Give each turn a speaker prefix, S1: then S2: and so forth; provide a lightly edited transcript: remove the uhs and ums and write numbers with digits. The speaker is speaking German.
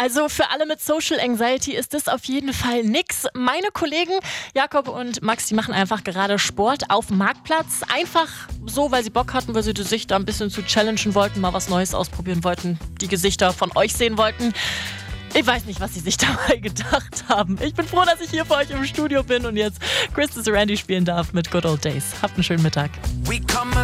S1: Also für alle mit Social Anxiety ist das auf jeden Fall nix. Meine Kollegen Jakob und Max, die machen einfach gerade Sport auf dem Marktplatz. Einfach so, weil sie Bock hatten, weil sie sich da ein bisschen zu challengen wollten, mal was Neues ausprobieren wollten, die Gesichter von euch sehen wollten. Ich weiß nicht, was sie sich dabei gedacht haben. Ich bin froh, dass ich hier für euch im Studio bin und jetzt Chris is Randy spielen darf mit Good Old Days. Habt einen schönen Mittag.